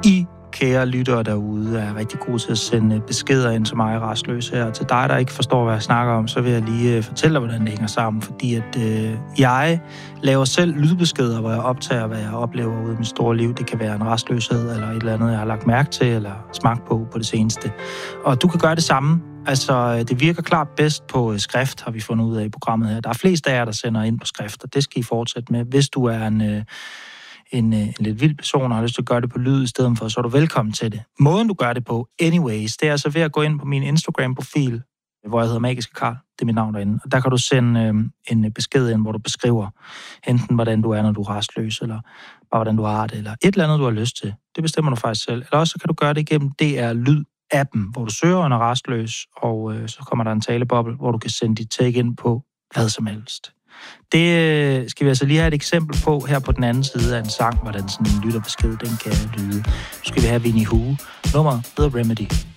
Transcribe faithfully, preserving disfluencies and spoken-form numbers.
I, kære lyttere derude, er rigtig gode til at sende beskeder ind til mig, Rastløs her. Og til dig, der ikke forstår, hvad jeg snakker om, så vil jeg lige fortælle dig, hvordan det hænger sammen. Fordi at øh, jeg laver selv lydbeskeder, hvor jeg optager, hvad jeg oplever ude i mit store liv. Det kan være en rastløshed, eller et eller andet, jeg har lagt mærke til, eller smagt på på det seneste. Og du kan gøre det samme. Altså, det virker klart bedst på skrift, har vi fundet ud af i programmet her. Der er flest af jer, der sender ind på skrift, og det skal I fortsætte med. Hvis du er en... Øh, En, en lidt vild person og har lyst til at gøre det på lyd i stedet for, så er du velkommen til det. Måden, du gør det på, anyways, det er altså ved at gå ind på min Instagram-profil, hvor jeg hedder Magiske Karl. Det er mit navn derinde. Og der kan du sende øh, en besked ind, hvor du beskriver enten, hvordan du er, når du er rastløs, eller bare, hvordan du har det, eller et eller andet, du har lyst til. Det bestemmer du faktisk selv. Eller også så kan du gøre det igennem D R Lyd-appen, hvor du søger under rastløs, og øh, så kommer der en taleboble, hvor du kan sende dit take ind på hvad som helst. Det skal vi altså lige have et eksempel på her på den anden side af en sang, hvordan sådan en lytterbesked, den kan lyde. Nu skal vi have Winnie Hu. Nummeret hedder Remedy.